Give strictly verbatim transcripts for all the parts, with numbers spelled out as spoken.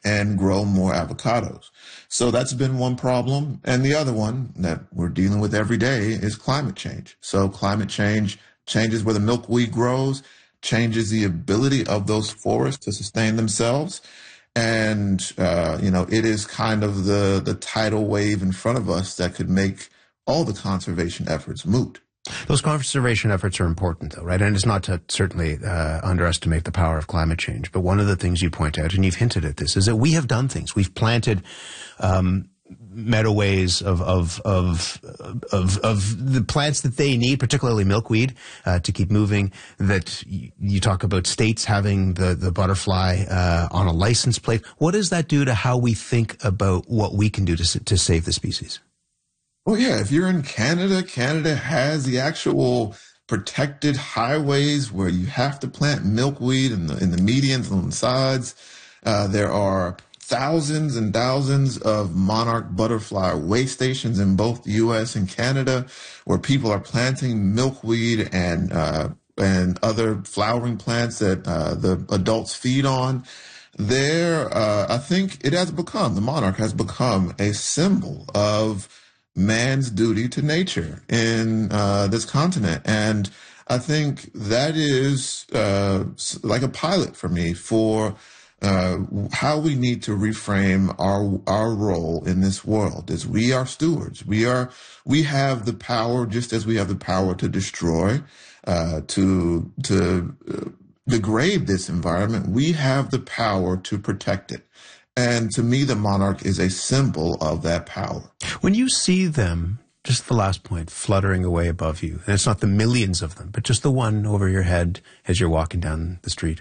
and grow more avocados. So that's been one problem. And the other one that we're dealing with every day is climate change. So climate change changes where the milkweed grows, changes the ability of those forests to sustain themselves. And, uh, you know, it is kind of the, the tidal wave in front of us that could make all the conservation efforts moot. Those conservation efforts are important, though, right? And it's not to certainly uh, underestimate the power of climate change. But one of the things you point out, and you've hinted at this, is that we have done things. We've planted um, meadowways of of of of of the plants that they need, particularly milkweed, uh, to keep moving. That you, you talk about states having the the butterfly uh, on a license plate. What does that do to how we think about what we can do to to save the species? Well, yeah, if you're in Canada, Canada has the actual protected highways where you have to plant milkweed in the in the medians on the sides. Uh, there are thousands and thousands of monarch butterfly way stations in both the U S and Canada where people are planting milkweed and uh, and other flowering plants that uh, the adults feed on. There, uh, I think it has become, the monarch has become a symbol of man's duty to nature in uh, this continent. And I think that is uh, like a pilot for me for uh, how we need to reframe our our role in this world. Is we are stewards. We are we have the power, just as we have the power to destroy, uh, to to uh, degrade this environment. We have the power to protect it. And to me, the monarch is a symbol of that power. When you see them, just the last point, fluttering away above you, and it's not the millions of them, but just the one over your head as you're walking down the street,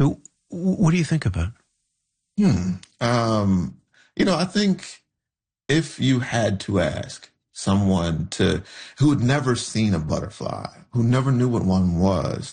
what do you think about? Hmm. Um, you know, I think if you had to ask someone to who had never seen a butterfly, who never knew what one was,